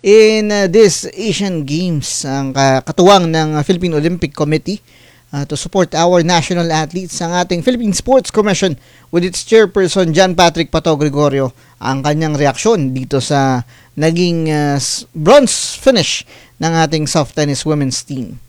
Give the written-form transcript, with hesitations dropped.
in this Asian Games. Ang katuwang ng Philippine Olympic Committee to support our national athletes, ang ating Philippine Sports Commission with its chairperson John Patrick Pato Gregorio, ang kanyang reaksyon dito sa naging bronze finish ng ating soft tennis women's team.